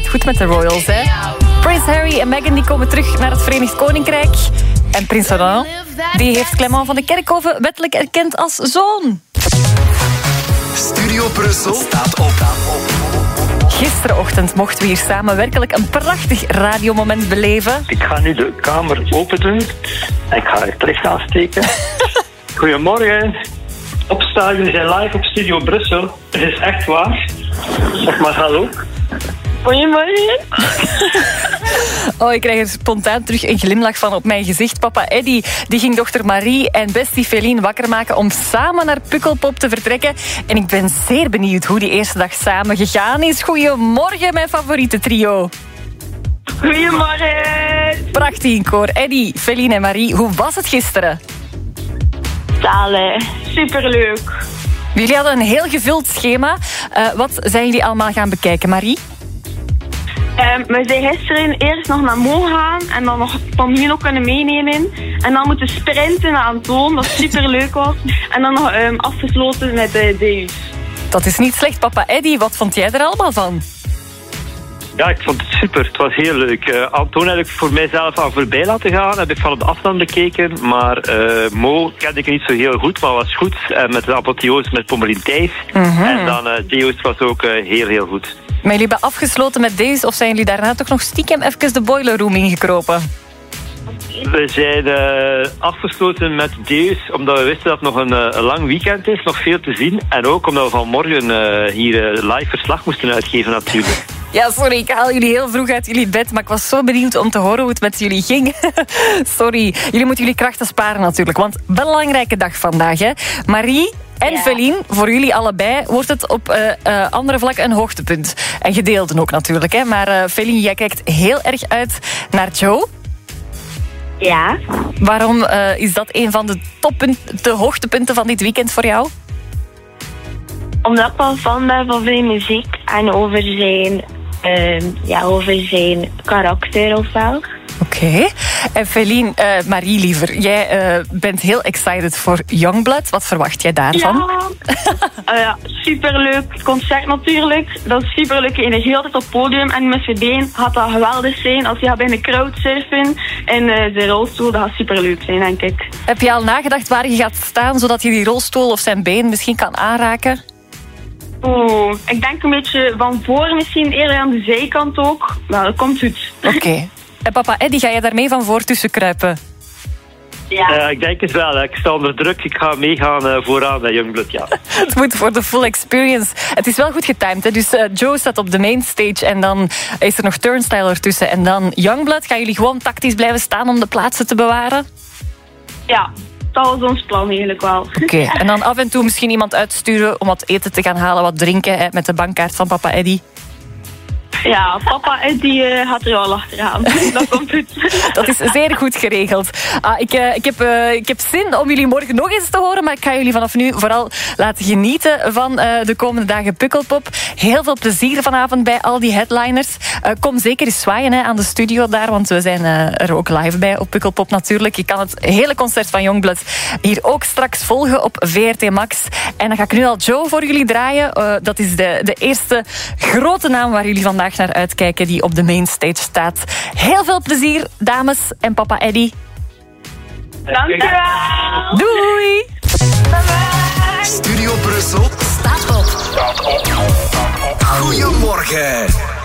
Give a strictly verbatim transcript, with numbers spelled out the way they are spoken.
goed met de Royals, hè? Prins Harry en Meghan die komen terug naar het Verenigd Koninkrijk. En prins Laurent, die heeft Clement van de Kerkhoven wettelijk erkend als zoon. Studio Brussel staat op. Gisterenochtend mochten we hier samen werkelijk een prachtig radiomoment beleven. Ik ga nu de kamer open doen. Ik ga het licht aansteken. Goedemorgen. Opstaan, jullie zijn live op Studio Brussel. Het is echt waar. Zeg maar hallo. Goedemorgen. Oh, ik krijg er spontaan terug een glimlach van op mijn gezicht. Papa Eddy die ging dochter Marie en bestie Feline wakker maken om samen naar Pukkelpop te vertrekken. En ik ben zeer benieuwd hoe die eerste dag samen gegaan is. Goedemorgen, mijn favoriete trio. Goedemorgen. Prachtig in koor. Eddy, Feline en Marie, hoe was het gisteren? Zalig. Superleuk. Jullie hadden een heel gevuld schema. Uh, wat zijn jullie allemaal gaan bekijken, Marie? Um, we zijn gisteren eerst nog naar Mo gaan en dan nog familie ook kunnen meenemen. En dan moeten sprinten naar Antoon, dat superleuk was. En dan nog um, afgesloten met de Deus. Dat is niet slecht, papa Eddy. Wat vond jij er allemaal van? Ja, ik vond het super. Het was heel leuk. Uh, Antoon heb ik voor mijzelf aan voorbij laten gaan. Heb ik van op de afstand bekeken. Maar uh, Mo kende ik niet zo heel goed, maar was goed. Uh, met de apotheose met Pommelien Thijs. Mm-hmm. En dan uh, Deus was ook uh, heel, heel goed. Maar jullie hebben afgesloten met deze, of zijn jullie daarna toch nog stiekem even de boiler room ingekropen? We zijn uh, afgesloten met Deus, omdat we wisten dat het nog een, uh, een lang weekend is, nog veel te zien. En ook omdat we vanmorgen uh, hier uh, live verslag moesten uitgeven natuurlijk. Ja, sorry, ik haal jullie heel vroeg uit jullie bed, maar ik was zo benieuwd om te horen hoe het met jullie ging. Sorry, jullie moeten jullie krachten sparen natuurlijk, want belangrijke dag vandaag, hè. Marie en ja. Feline, voor jullie allebei wordt het op uh, uh, andere vlakken een hoogtepunt. En gedeelden ook natuurlijk, hè. Maar uh, Feline, jij kijkt heel erg uit naar Joe. Ja. Waarom uh, is dat een van de toppunten, de hoogtepunten van dit weekend voor jou? Omdat ik wel fan ben van zijn muziek en over zijn, uh, ja, over zijn karakter of wel. Oké. Okay. En Feline, uh, Marie liever, jij uh, bent heel excited voor Youngblood. Wat verwacht jij daarvan? Ja, uh, ja superleuk. Het concert natuurlijk. Dat is superleuk. Energie altijd op het podium. En met zijn been gaat dat geweldig zijn. Als hij gaat bij de crowd surfen in uh, de rolstoel, dat gaat superleuk zijn, denk ik. Heb je al nagedacht waar je gaat staan, zodat je die rolstoel of zijn been misschien kan aanraken? Oeh, ik denk een beetje van voor misschien, eerder aan de zijkant ook. Nou, dat komt goed. Oké. Okay. En papa Eddy, ga je daarmee van voor tussen kruipen? Ja. Uh, ik denk het wel. Hè. Ik sta onder druk. Ik ga meegaan uh, vooraan bij Youngblood, ja. Het moet voor de full experience. Het is wel goed getimed, hè? Dus uh, Joe staat op de main stage en dan is er nog Turnstile ertussen. En dan Youngblood. Gaan jullie gewoon tactisch blijven staan om de plaatsen te bewaren? Ja. Dat was ons plan eigenlijk wel. Oké, okay. En dan af en toe misschien iemand uitsturen om wat eten te gaan halen, wat drinken, hè, met de bankkaart van papa Eddy. Ja, papa Eddy uh, gaat er wel achteraan. Dat komt goed. Dat is zeer goed geregeld. Ah, ik, uh, ik, heb, uh, ik heb zin om jullie morgen nog eens te horen, maar ik ga jullie vanaf nu vooral laten genieten van uh, de komende dagen Pukkelpop. Heel veel plezier vanavond bij al die headliners. Uh, kom zeker eens zwaaien hè, aan de studio daar, want we zijn uh, er ook live bij op Pukkelpop natuurlijk. Je kan het hele concert van Youngblood hier ook straks volgen op V R T Max. En dan ga ik nu al Joe voor jullie draaien. Uh, dat is de, de eerste grote naam waar jullie vandaag naar uitkijken, die op de mainstage staat. Heel veel plezier, dames en papa Eddy. Dankjewel. Doei. Bye. Studio Brussel staat op. Staat op. Goedemorgen.